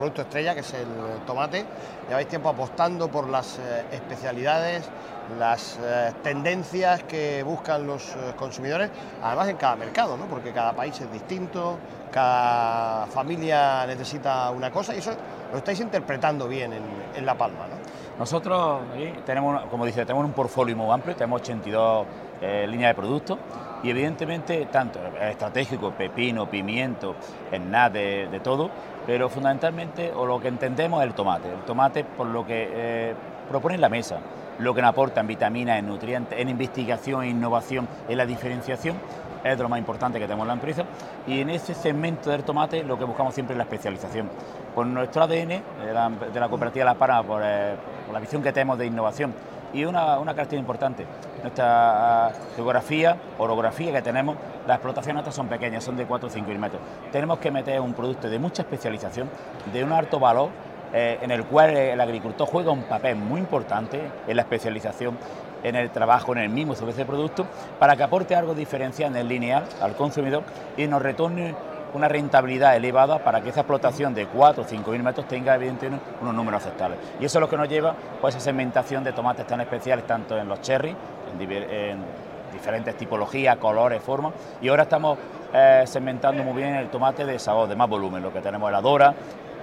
Producto estrella, que es el tomate. Lleváis tiempo apostando por las especialidades, las tendencias que buscan los consumidores, además en cada mercado, ¿no? Porque cada país es distinto, cada familia necesita una cosa y eso lo estáis interpretando bien en La Palma, ¿no? Nosotros tenemos, como dice, tenemos un portfolio muy amplio, tenemos 82 líneas de productos y evidentemente tanto estratégico, pepino, pimiento, de todo, pero fundamentalmente o lo que entendemos es el tomate por lo que propone en la mesa, lo que nos aporta en vitaminas, en nutrientes, en investigación, en innovación, en la diferenciación, es de lo más importante que tenemos en la empresa, y en ese segmento del tomate lo que buscamos siempre es la especialización. Por nuestro ADN de la cooperativa La Palma, por la visión que tenemos de innovación y una característica importante, nuestra geografía, orografía que tenemos, las explotaciones estas son pequeñas, son de 4 o 5 metros. Tenemos que meter un producto de mucha especialización, de un alto valor, en el cual el agricultor juega un papel muy importante en la especialización, en el trabajo, en el mismo sobre ese producto, para que aporte algo diferencial en el lineal al consumidor y nos retorne una rentabilidad elevada para que esa explotación de 4 o 5 metros tenga evidentemente unos números aceptables. Y eso es lo que nos lleva pues, a esa segmentación de tomates tan especiales, tanto en los cherry, en diferentes tipologías, colores, formas, y ahora estamos segmentando muy bien el tomate de sabor, de más volumen, lo que tenemos es la Dora,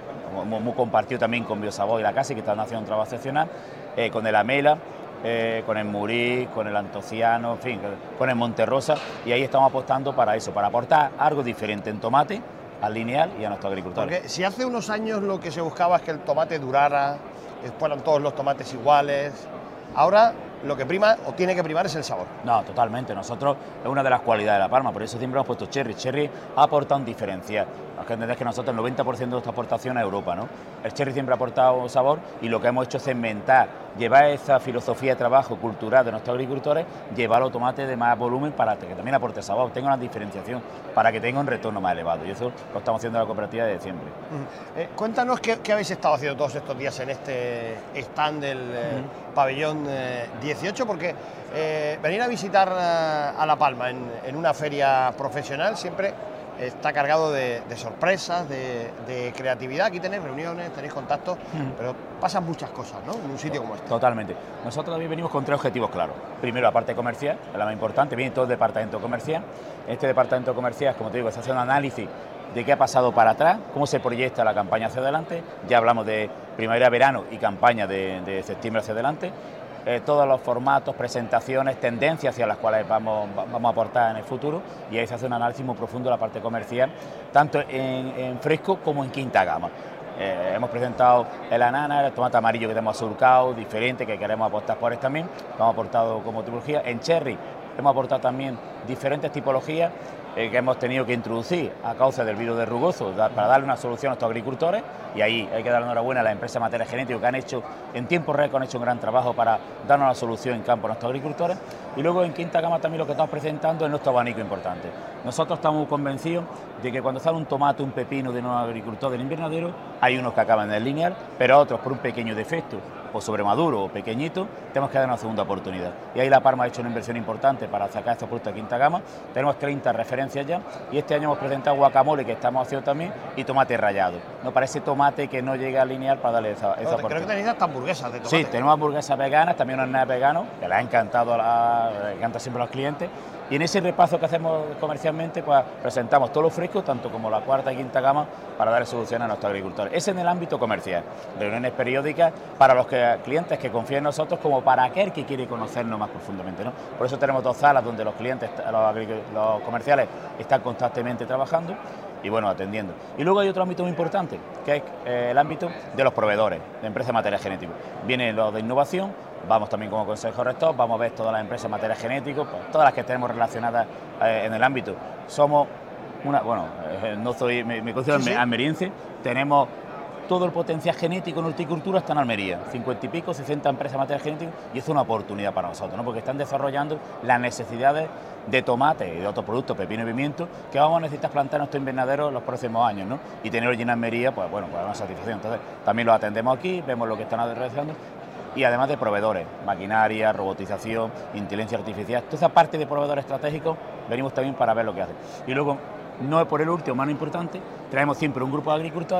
muy compartido también con Biosabor y La Casa, que están haciendo un trabajo excepcional, con el Amela, con el Murí, con el Antociano, en fin, con el Monterrosa, y ahí estamos apostando para eso, para aportar algo diferente en tomate, al lineal y a nuestros agricultores. Porque si hace unos años lo que se buscaba es que el tomate durara, que fueran todos los tomates iguales, ahora lo que prima o tiene que primar es el sabor. No, totalmente. Nosotros es una de las cualidades de La Palma, por eso siempre hemos puesto cherry. Cherry ha aportado un diferencial. Hay que entender que nosotros el 90% de nuestra aportación es Europa, ¿no? El cherry siempre ha aportado sabor y lo que hemos hecho es segmentar, llevar esa filosofía de trabajo cultural de nuestros agricultores, llevar los tomates de más volumen para que también aporte sabor, tenga una diferenciación, para que tenga un retorno más elevado. Y eso lo estamos haciendo en la cooperativa desde siempre. Cuéntanos qué habéis estado haciendo todos estos días en este stand del pabellón 18, porque venir a visitar a La Palma en una feria profesional siempre está cargado de sorpresas, de creatividad. Aquí tenéis reuniones, tenéis contactos, pero pasan muchas cosas, ¿no? En un sitio como este. Totalmente. Nosotros también venimos con 3 objetivos claros. Primero, la parte comercial, es la más importante, viene todo el departamento comercial. Este departamento comercial, como te digo, se hace un análisis de qué ha pasado para atrás, cómo se proyecta la campaña hacia adelante. Ya hablamos de primavera-verano y campaña de septiembre hacia adelante. Todos los formatos, presentaciones, tendencias hacia las cuales vamos a aportar en el futuro, y ahí se hace un análisis muy profundo de la parte comercial, tanto en fresco como en quinta gama. Hemos presentado el anana, el tomate amarillo que tenemos surcado, diferente, que queremos apostar por él también, lo hemos aportado como tipología. En cherry hemos aportado también diferentes tipologías que hemos tenido que introducir a causa del virus de rugoso para darle una solución a estos agricultores, y ahí hay que dar enhorabuena a las empresas de materia genética que han hecho en tiempo récord, han hecho un gran trabajo para darnos la solución en campo a nuestros agricultores. Y luego en quinta gama también lo que estamos presentando es nuestro abanico importante. Nosotros estamos convencidos de que cuando sale un tomate, un pepino de un agricultor del invernadero, hay unos que acaban en el lineal, pero otros por un pequeño defecto o sobremaduro o pequeñito, tenemos que dar una segunda oportunidad. Y ahí La Palma ha hecho una inversión importante para sacar estos productos de quinta gama. Tenemos 30 referencias ya, y este año hemos presentado guacamole, que estamos haciendo también, y tomate rallado. No parece tomate que no llega al lineal para darle esa oportunidad. Creo que tenéis hasta hamburguesas de tomate. Sí, tenemos hamburguesas veganas, también unos snacks veganos, que les ha encantado, les encanta siempre a los clientes. Y en ese repaso que hacemos comercialmente, pues presentamos todo lo fresco, tanto como la cuarta y quinta gama, para dar solución a nuestros agricultores. Es en el ámbito comercial, reuniones periódicas para los clientes que confíen en nosotros, como para aquel que quiere conocernos más profundamente, ¿no? Por eso tenemos 2 salas donde los clientes, los comerciales, están constantemente trabajando y bueno, atendiendo. Y luego hay otro ámbito muy importante, que es el ámbito de los proveedores de empresas de material genético. Vienen los de innovación, vamos también como consejo rector, vamos a ver todas las empresas de material genético, pues, todas las que tenemos relacionadas en el ámbito. Somos me considero almeriense, tenemos todo el potencial genético en horticultura está en Almería, 50 y pico, 60 empresas de material genético, y es una oportunidad para nosotros, ¿no? Porque están desarrollando las necesidades de tomate y de otros productos, pepino y pimiento, que vamos a necesitar plantar en nuestro invernadero en los próximos años, ¿no? Y tenerlo allí en Almería, pues bueno, pues una satisfacción. Entonces, también lo atendemos aquí, vemos lo que están realizando, y además de proveedores, maquinaria, robotización, inteligencia artificial, toda esa parte de proveedores estratégicos, venimos también para ver lo que hacen. Y luego, no es por el último, más importante, traemos siempre un grupo de agricultores